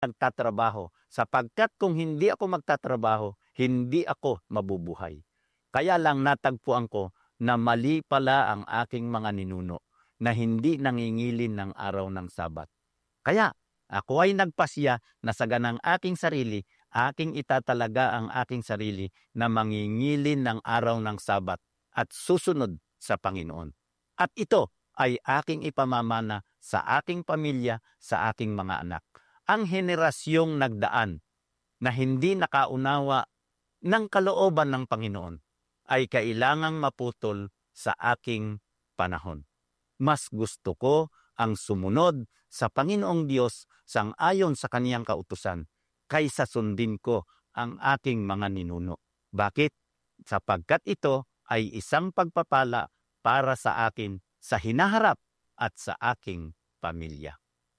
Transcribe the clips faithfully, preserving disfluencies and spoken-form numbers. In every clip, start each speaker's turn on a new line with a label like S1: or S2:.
S1: nagtatrabaho, sapagkat kung hindi ako magtatrabaho, hindi ako mabubuhay. Kaya lang natagpuan ko na mali pala ang aking mga ninuno na hindi nangingilin ng araw ng Sabat. Kaya ako ay nagpasya na sa ganang aking sarili, aking itatalaga ang aking sarili na mangingilin ng araw ng Sabat at susunod sa Panginoon. At ito ay aking ipamamana sa aking pamilya, sa aking mga anak. Ang henerasyong nagdaan na hindi nakaunawa ng kalooban ng Panginoon ay kailangang maputol sa aking panahon. Mas gusto ko ang sumunod sa Panginoong Diyos sang-ayon sa kaniyang kautusan kaysa sundin ko ang aking mga ninuno. Bakit? Sapagkat ito ay isang pagpapala para sa akin sa hinaharap at sa aking pamilya.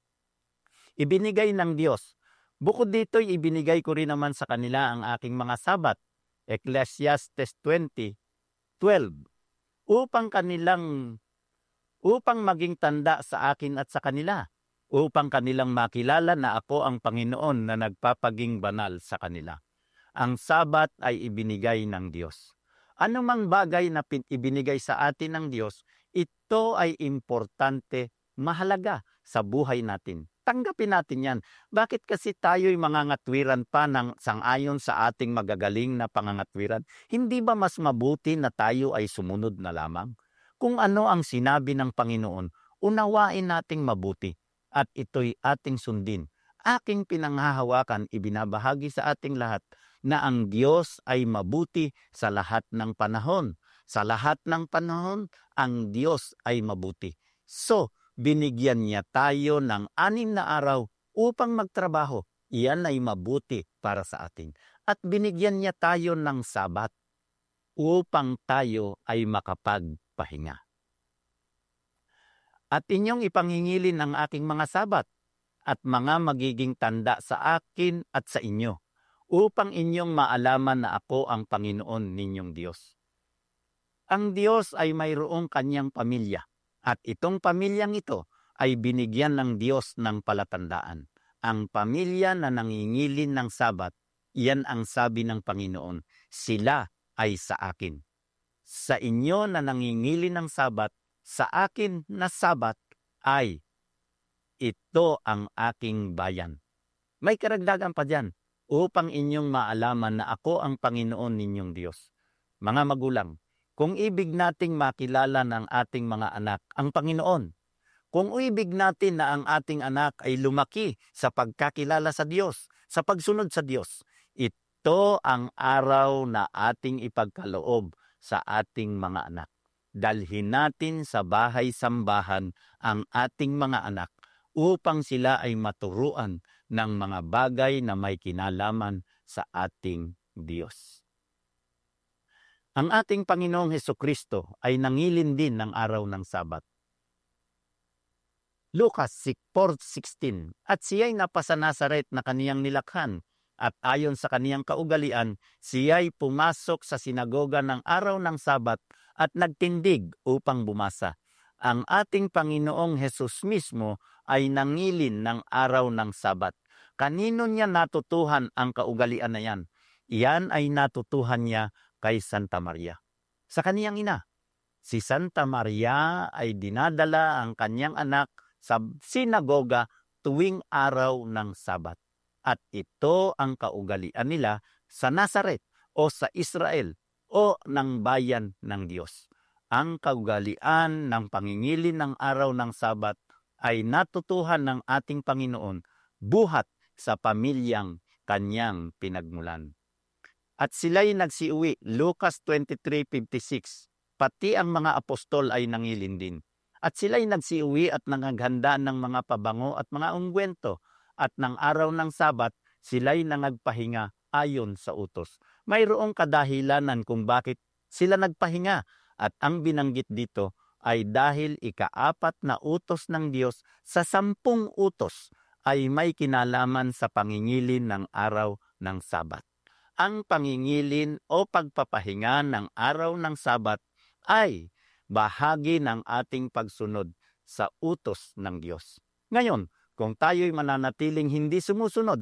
S1: Ibinigay ng Diyos. Bukod dito, ibinigay ko rin naman sa kanila ang aking mga Sabat, Ecclesiastes twenty twelve, upang kanilang upang maging tanda sa akin at sa kanila, upang kanilang makilala na ako ang Panginoon na nagpapaging banal sa kanila. Ang Sabat ay ibinigay ng Diyos. Anumang bagay na ibinigay sa atin ng Diyos, ito ay importante, mahalaga sa buhay natin. Tanggapin natin yan. Bakit kasi tayo'y mangangatwiran pa ng sang-ayon sa ating magagaling na pangangatwiran? Hindi ba mas mabuti na tayo ay sumunod na lamang? Kung ano ang sinabi ng Panginoon, unawain nating mabuti at ito'y ating sundin. Aking pinanghahawakan, ibinabahagi sa ating lahat na ang Diyos ay mabuti sa lahat ng panahon. Sa lahat ng panahon, ang Diyos ay mabuti. So, binigyan niya tayo ng anim na araw upang magtrabaho. Iyan ay mabuti para sa atin. At binigyan niya tayo ng Sabat upang tayo ay makapagpahinga. At inyong ipangingilin ang aking mga Sabat at mga magiging tanda sa akin at sa inyo, upang inyong maalaman na ako ang Panginoon ninyong Diyos. Ang Diyos ay mayroong kanyang pamilya. At itong pamilyang ito ay binigyan ng Diyos ng palatandaan. Ang pamilya na nangingilin ng Sabat, iyan ang sabi ng Panginoon, sila ay sa akin. Sa inyo na nangingilin ng Sabat, sa akin na Sabat ay ito ang aking bayan. May karagdagan pa dyan, upang inyong maalaman na ako ang Panginoon ninyong Diyos. Mga magulang, kung ibig nating makilala ng ating mga anak ang Panginoon, kung ibig natin na ang ating anak ay lumaki sa pagkakilala sa Diyos, sa pagsunod sa Diyos, ito ang araw na ating ipagkaloob sa ating mga anak. Dalhin natin sa bahay-sambahan ang ating mga anak upang sila ay maturuan ng mga bagay na may kinalaman sa ating Diyos. Ang ating Panginoong Hesukristo ay nangilin din ng araw ng Sabat. Lucas four sixteen, at siya'y napasa Nazaret na kaniyang nilakhan, at ayon sa kaniyang kaugalian, siya'y pumasok sa sinagoga ng araw ng Sabat at nagtindig upang bumasa. Ang ating Panginoong Hesus mismo ay nangilin ng araw ng Sabat. Kanino niya natutuhan ang kaugalian na yan? Iyan ay natutuhan niya kay Santa Maria, sa kaniyang ina. Si Santa Maria ay dinadala ang kanyang anak sa sinagoga tuwing araw ng Sabat. At ito ang kaugalian nila sa Nazaret o sa Israel o ng bayan ng Diyos. Ang kaugalian ng pangingilin ng araw ng Sabat ay natutuhan ng ating Panginoon buhat sa pamilyang kanyang pinagmulan. At sila'y nagsiuwi, Lucas twenty-three fifty-six, pati ang mga apostol ay nangilin din. At sila'y nagsiuwi at nangaghanda ng mga pabango at mga ungwento, at ng araw ng Sabat, sila'y nangagpahinga ayon sa utos. Mayroong kadahilanan kung bakit sila nagpahinga, at ang binanggit dito ay dahil ikaapat na utos ng Diyos sa sampung utos ay may kinalaman sa pangingilin ng araw ng Sabat. Ang pangingilin o pagpapahinga ng araw ng Sabat ay bahagi ng ating pagsunod sa utos ng Diyos. Ngayon, kung tayo'y mananatiling hindi sumusunod